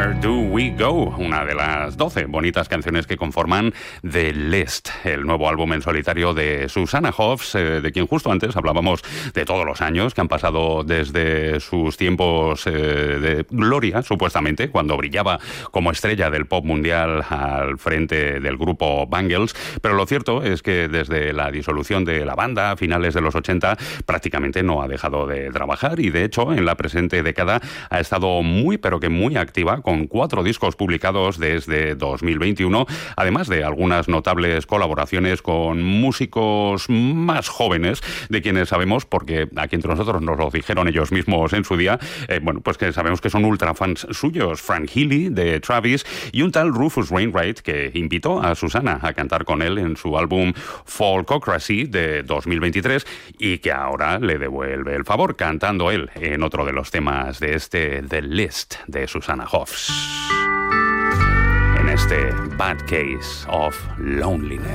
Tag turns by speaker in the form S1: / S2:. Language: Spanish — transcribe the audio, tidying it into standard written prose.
S1: Where Do We Go? Una de las 12 bonitas canciones que conforman The List, el nuevo álbum en solitario de Susanna Hoffs, de quien justo antes hablábamos de todos los años que han pasado desde sus tiempos de gloria, supuestamente, cuando brillaba como estrella del pop mundial al frente del grupo Bangles. Pero lo cierto es que desde la disolución de la banda a finales de los 80 prácticamente no ha dejado de trabajar y de hecho en la presente década ha estado muy pero que muy activa con 4 discos publicados desde 2021, además de algunas notables colaboraciones con músicos más jóvenes, de quienes sabemos, porque aquí entre nosotros nos lo dijeron ellos mismos en su día, pues que sabemos que son ultra fans suyos, Frank Healy de Travis y un tal Rufus Wainwright que invitó a Susanna a cantar con él en su álbum Folkocracy de 2023 y que ahora le devuelve el favor cantando él en otro de los temas de este The List de Susanna Hoffs, en este Bad Case of Loneliness.